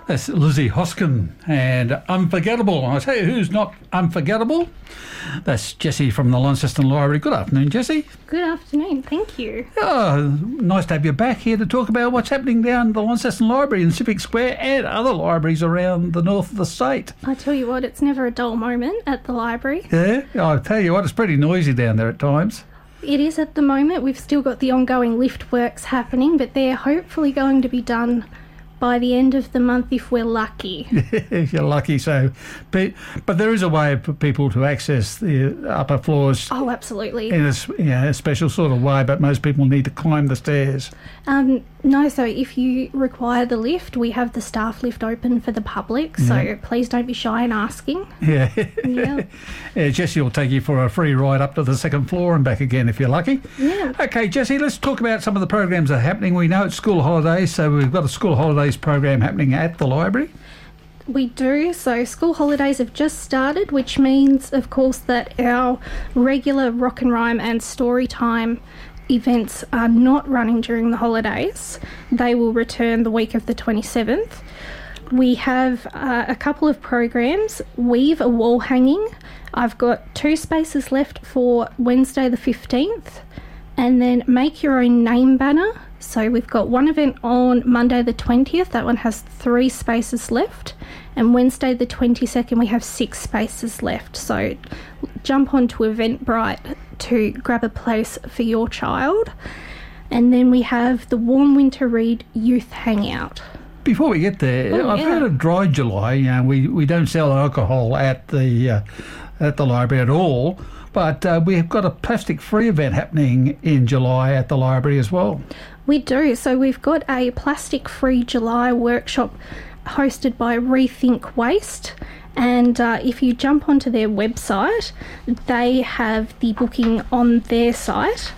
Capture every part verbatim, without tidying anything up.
That's Lizzie Hoskin and Unforgettable. I tell you who's not unforgettable. That's Jessie from the Launceston Library. Good afternoon, Jessie. Good afternoon, thank you. Oh, nice to have you back here to talk about what's happening down the Launceston Library in Civic Square and other libraries around the north of the state. I tell you what, it's never a dull moment at the library. Yeah, I tell you what, it's pretty noisy down there at times. It is at the moment. We've still got the ongoing lift works happening, but they're hopefully going to be done by the end of the month if we're lucky. If you're lucky, so. But, but there is a way for people to access the upper floors. Oh, absolutely. In a, you know, a special sort of way, but most people need to climb the stairs. Um, no, so if you require the lift, we have the staff lift open for the public, so yeah. please don't be shy in asking. Yeah. Yeah. Yeah, Jessie will take you for a free ride up to the second floor and back again if you're lucky. Yeah. Okay, Jessie, let's talk about some of the programs that are happening. We know it's school holidays, so we've got a school holidays program happening at the library. We do. So school holidays have just started, which means, of course, that our regular rock and rhyme and story time events are not running during the holidays. They will return the week of the twenty-seventh. We have uh, a couple of programs. Weave a wall hanging. I've got two spaces left for Wednesday the fifteenth, and then make your own name banner. So we've got one event on Monday the twentieth. That one has three spaces left. And Wednesday the twenty-second, we have six spaces left. So jump onto Eventbrite to grab a place for your child. And then we have the Warm Winter Read Youth Hangout. Before we get there, oh, I've yeah. heard of Dry July. You know, we, we don't sell alcohol at the uh, at the library at all, but uh, we've got a plastic-free event happening in July at the library as well. We do. So we've got a plastic-free July workshop hosted by Rethink Waste. And uh, if you jump onto their website, they have the booking on their site.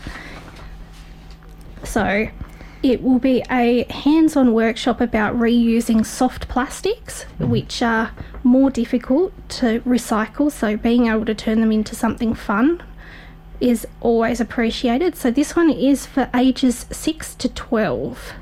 So it will be a hands-on workshop about reusing soft plastics, mm. which are more difficult to recycle. So being able to turn them into something fun is always appreciated. So this one is for ages six to twelve.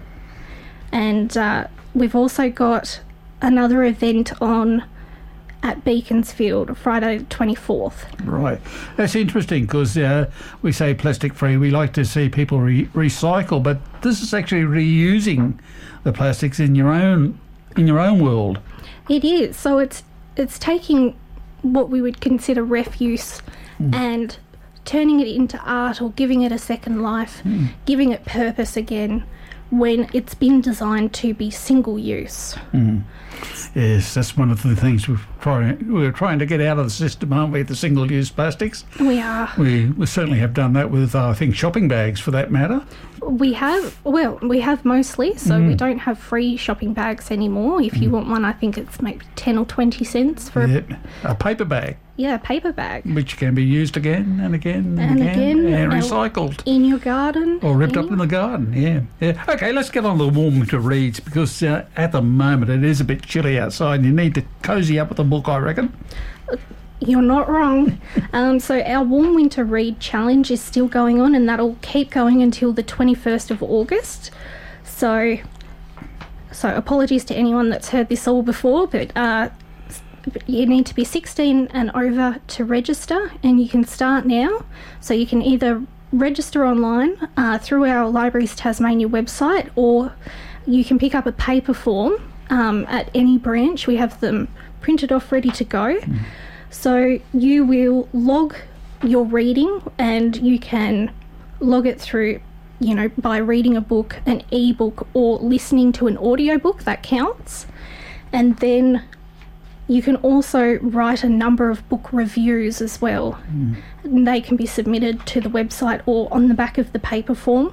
And uh, we've also got another event on at Beaconsfield, Friday the twenty-fourth. Right. That's interesting because uh, we say plastic-free. We like to see people re- recycle, but this is actually reusing the plastics in your own in your own world. It is. So it's it's taking what we would consider refuse mm. and turning it into art or giving it a second life, mm. giving it purpose again when it's been designed to be single use. Mm. Yes, that's one of the things we're trying, we're trying to get out of the system, aren't we, the single-use plastics? We are. We, we certainly have done that with, uh, I think, shopping bags for that matter. We have, well, we have mostly, so mm. we don't have free shopping bags anymore. If you mm. want one, I think it's maybe ten or twenty cents for yeah. a, a paper bag. Yeah, a paper bag. Which can be used again and again and, and again, again and recycled. In your garden. Or ripped any. up in the garden, yeah. yeah. Okay, let's get on to the Warm Winter Reads because uh, at the moment it is a bit chilly outside and you need to cosy up with a book, I reckon. You're not wrong. um, so our Warm Winter Read Challenge is still going on and that'll keep going until the twenty-first of August. So, so apologies to anyone that's heard this all before, but uh, you need to be sixteen and over to register and you can start now. So you can either register online uh, through our Libraries Tasmania website or you can pick up a paper form um, at any branch. We have them printed off ready to go. Mm. So you will log your reading and you can log it through, you know, by reading a book, an e-book or listening to an audiobook, that counts. And then you can also write a number of book reviews as well. Mm. And they can be submitted to the website or on the back of the paper form.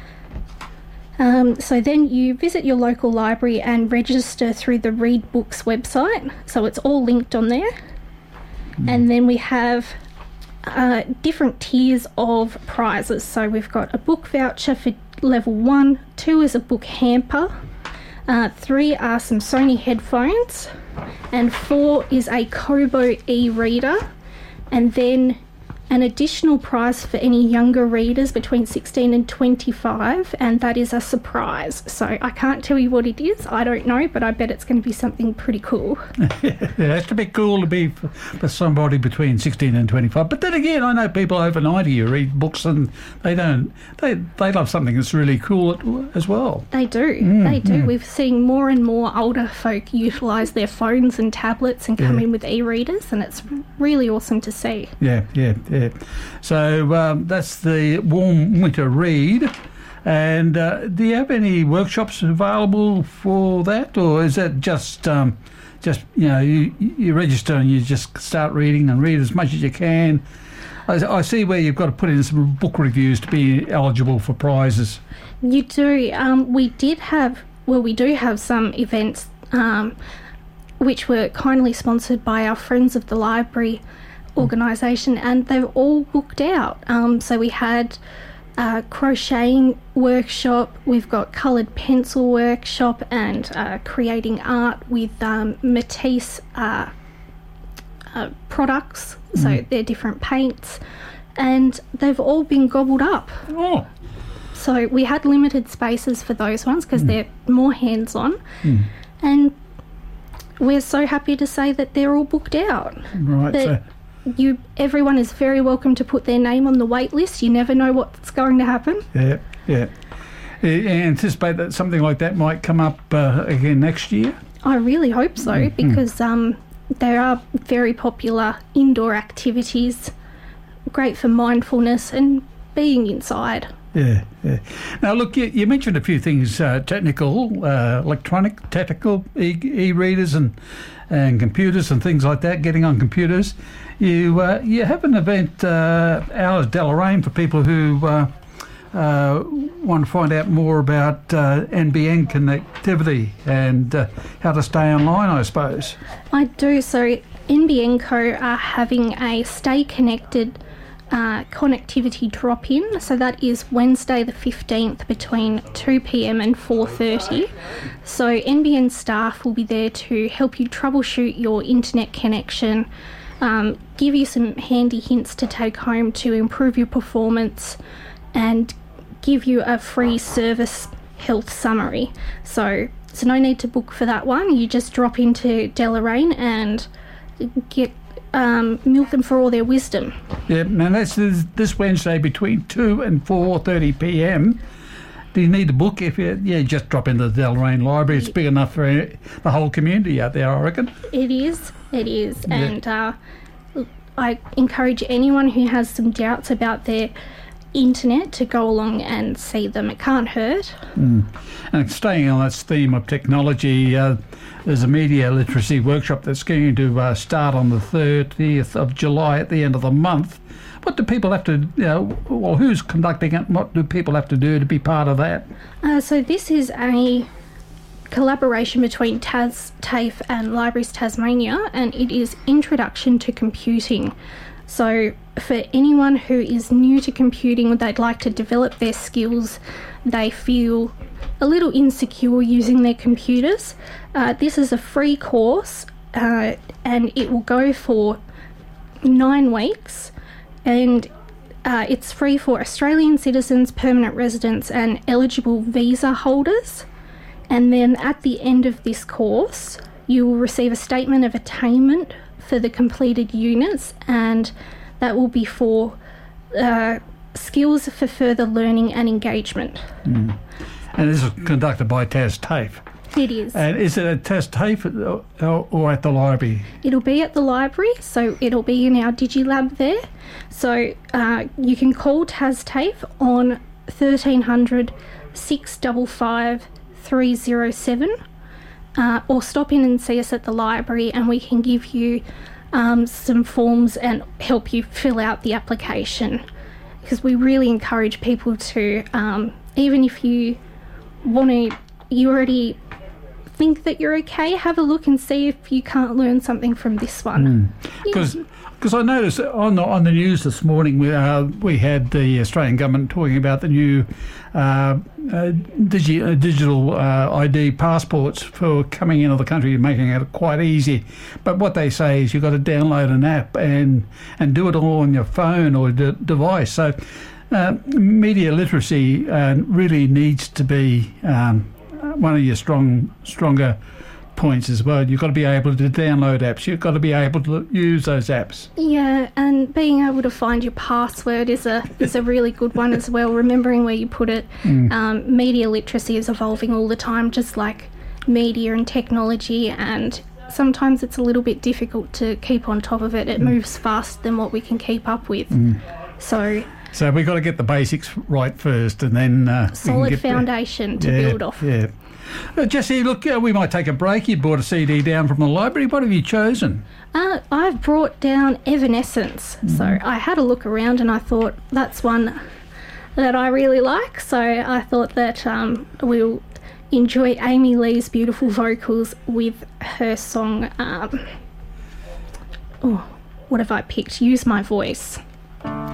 Um, so then you visit your local library and register through the Read Books website. So it's all linked on there. Mm. And then we have uh, different tiers of prizes. So we've got a book voucher for level one, two is a book hamper, uh, three are some Sony headphones, and four is a Kobo e-reader. And then an additional prize for any younger readers between sixteen and twenty-five, and that is a surprise. So I can't tell you what it is. I don't know, but I bet it's going to be something pretty cool. Yeah, it has to be cool to be for, for somebody between sixteen and twenty-five. But then again, I know people over ninety who read books and they don't. They they love something that's really cool as well. They do. Mm, they do. mm. We've seen more and more older folk utilise their phones and tablets and come Yeah. in with e-readers, and it's really awesome to see. Yeah, yeah, yeah. So um, that's the Warm Winter Read. And uh, do you have any workshops available for that, or is that just um, just you know you, you register and you just start reading and read as much as you can? I, I see where you've got to put in some book reviews to be eligible for prizes. You do. Um, we did have, well, we do have some events um, which were kindly sponsored by our Friends of the Library organisation, and they've all booked out. Um, so we had a crocheting workshop, we've got coloured pencil workshop, and uh, creating art with um, Matisse uh, uh, products. So Mm. they're different paints, and they've all been gobbled up. Oh, So we had limited spaces for those ones because Mm. they're more hands-on, mm. and we're so happy to say that they're all booked out. right. But So, you, everyone is very welcome to put their name on the wait list. You never know what's going to happen. yeah, yeah. I anticipate that something like that might come up uh, again next year. I really hope so, Mm, mm. because um, there are very popular indoor activities, great for mindfulness and being inside. Yeah, yeah. Now, look, you, you mentioned a few things, uh, technical, uh, electronic, technical, e- e-readers and and computers and things like that, getting on computers. You uh, you have an event, uh, Hours Deloraine, for people who uh, uh, want to find out more about uh, N B N connectivity and uh, how to stay online, I suppose. I do. So N B N Co are having a Stay Connected uh, connectivity drop-in. So that is Wednesday the fifteenth between two p.m. and four thirty. So N B N staff will be there to help you troubleshoot your internet connection, um, give you some handy hints to take home to improve your performance, and give you a free service health summary. So there's no need to book for that one. You just drop into Deloraine and get um, milk them for all their wisdom. Yeah, and that's this this Wednesday between two and four thirty p.m. Do you need to book? If you, yeah, just drop into the Deloraine Library. It's big enough for the whole community out there, I reckon. It is, it is. Yeah. And uh, I encourage anyone who has some doubts about their internet to go along and see them. It can't hurt. Mm. And staying on this theme of technology, uh, there's a media literacy workshop that's going to uh, start on the thirtieth of July at the end of the month. What do people have to, you know, well, who's conducting it? What do people have to do to be part of that? Uh, so this is a collaboration between Tas TAFE and Libraries Tasmania, and it is Introduction to Computing. So for anyone who is new to computing, they'd like to develop their skills, they feel a little insecure using their computers, uh, this is a free course, uh, and it will go for nine weeks, and uh, it's free for Australian citizens, permanent residents and eligible visa holders. And then at the end of this course, you will receive a statement of attainment for the completed units, and that will be for uh, skills for further learning and engagement. Mm. And this is conducted by Tas TAFE. It is. And is it at Tas TAFE or, or at the library? It'll be at the library, so it'll be in our DigiLab there. So uh, you can call Tas TAFE on thirteen hundred, six five five, three oh seven, uh, or stop in and see us at the library, and we can give you um, some forms and help you fill out the application, because we really encourage people to, um, even if you want to, you already think that you're okay, have a look and see if you can't learn something from this one. Because because I noticed on the, on the news this morning, we, uh, we had the Australian government talking about the new uh, uh, digi- uh, digital uh, I D passports for coming into the country, making it quite easy. But what they say is you've got to download an app and, and do it all on your phone or de- device. So uh, media literacy uh, really needs to be um, one of your strong stronger points as well. You've got to be able to download apps. You've got to be able to use those apps. Yeah, and being able to find your password is a is a really good one as well. Remembering where you put it. Mm. Um, media literacy is evolving all the time, just like media and technology, and sometimes it's a little bit difficult to keep on top of it. It mm. moves faster than what we can keep up with. Mm. So so we've got to get the basics right first, and then uh, solid we can get foundation the, to yeah, build off. Yeah. Uh, Jessie, look, uh, we might take a break. You brought a C D down from the library. What have you chosen? Uh, I've brought down Evanescence. Mm. So I had a look around and I thought that's one that I really like. So I thought that um, we'll enjoy Amy Lee's beautiful vocals with her song, um, oh, what have I picked? Use My Voice.